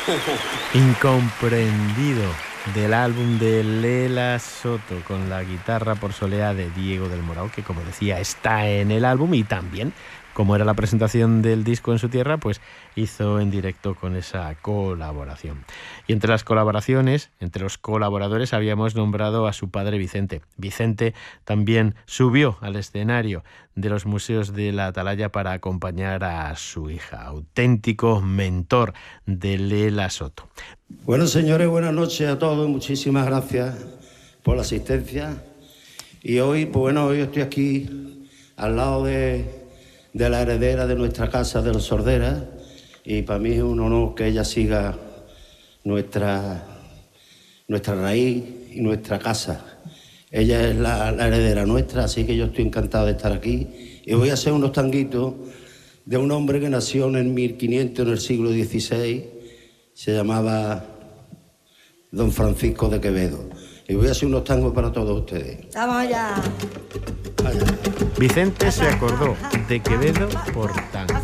Incomprendido, del álbum de Lela Soto, con la guitarra por solea de Diego del Morao, que, como decía, está en el álbum, y también, como era la presentación del disco en su tierra, pues hizo en directo con esa colaboración. Y entre las colaboraciones, entre los colaboradores, habíamos nombrado a su padre Vicente. Vicente también subió al escenario de los museos de la Atalaya para acompañar a su hija, auténtico mentor de Lela Soto. Bueno, señores, buenas noches a todos. Muchísimas gracias por la asistencia. Y hoy, pues bueno, hoy estoy aquí al lado de la heredera de nuestra casa de los Sorderas, y para mí es un honor que ella siga nuestra raíz y nuestra casa. Ella es la heredera nuestra, así que yo estoy encantado de estar aquí. Y voy a hacer unos tanguitos de un hombre que nació en el 1500, en el siglo XVI. Se llamaba Don Francisco de Quevedo. Y voy a hacer unos tangos para todos ustedes. ¡Vamos allá! Vicente se acordó de Quevedo por tango.